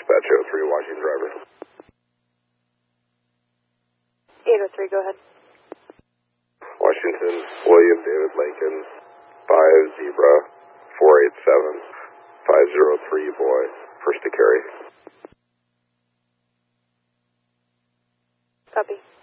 Dispatch 03, Washington driver. 803, go ahead. Washington, William David Lincoln, 5 Zebra, 487, 503 boy, first to carry. Copy.